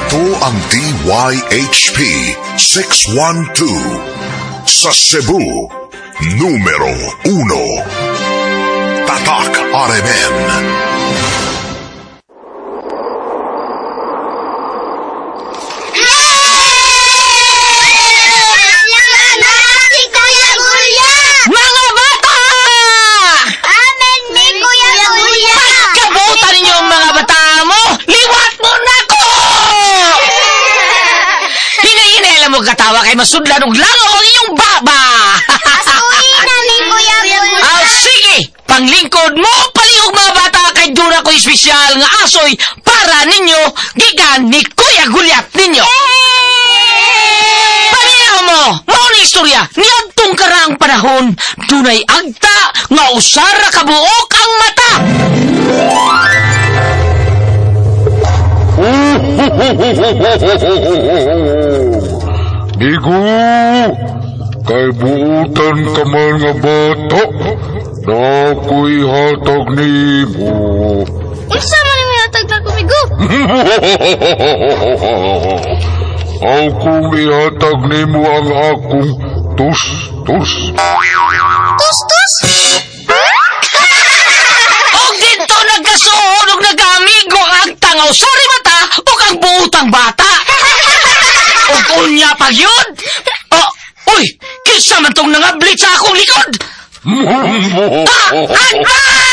Ito ang DYHP 612 sa Cebu, numero 1. Tatak RMN. Katawa kay masudlan og langaw ang inyong baba. Asuhin na ni Kuya Gulya. Sige, panglingkod mo palihog mga bata kay dura ko espesyal nga asoy para ninyo gikan ni Kuya Gulyat ninyo. Paniyaw mo, mao ni istorya niadtong karaang panahon dunay agta nga usara kabuok ang mata. Digo, kay buutan ka man nga bata, na ako'y hatag ni mo. Unsa man yung hatag na kumigo? Akong ihatag ni mo ang akong tus-tus. Tus-tus? O dito nagkasuhod og nag-amigo ang tangaw sari mata o ang buutang bata. O kunya pa yun? Uy! Kinsa man tong nangablit sa akong likod? Agay!